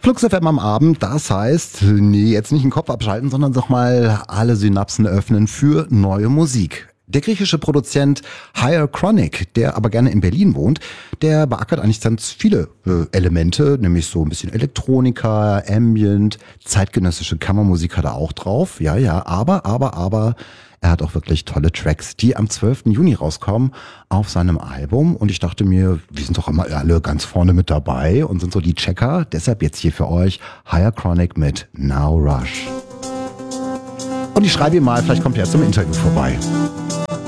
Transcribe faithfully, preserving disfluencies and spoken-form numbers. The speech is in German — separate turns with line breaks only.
Flux F M am Abend, das heißt, nee, jetzt nicht den Kopf abschalten, sondern doch mal alle Synapsen öffnen für neue Musik. Der griechische Produzent Higher Chronic, der aber gerne in Berlin wohnt, der beackert eigentlich ganz viele äh, Elemente, nämlich so ein bisschen Elektronika, Ambient, zeitgenössische Kammermusik hat er auch drauf. Ja, ja, aber, aber, aber, er hat auch wirklich tolle Tracks, die am zwölften Juni rauskommen auf seinem Album. Und ich dachte mir, wir sind doch immer alle ganz vorne mit dabei und sind so die Checker. Deshalb jetzt hier für euch Higher Chronic mit Now Rush. Und ich schreibe ihm mal, vielleicht kommt er zum Interview vorbei.